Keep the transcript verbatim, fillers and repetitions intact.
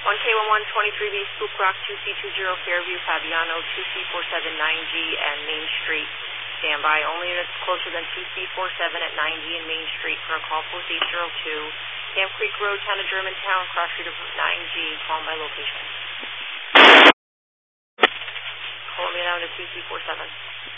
one K one one twenty-three B, Spook Rock, two C two zero Fairview, Fabiano, two C four seven nine G and Main Street. Standby. Only units closer than two C four seven at nine G and Main Street for a call post eight zero two. Camp Creek Road, Town of Germantown, cross street of nine G. Call my location. Columbia down to two C four seven.